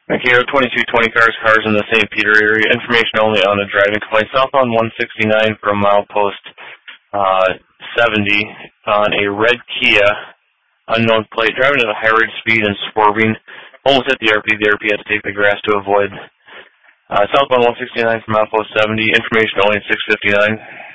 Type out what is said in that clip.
Okay, 2220 cars in the St. Peter area. Information only on a driving complaint. Southbound 169 from milepost 70 on a red Kia, unknown plate, driving at a high rate of speed and swerving. Almost hit the RP. The RP had to take the grass to avoid. Southbound 169 from milepost 70. Information only at 659.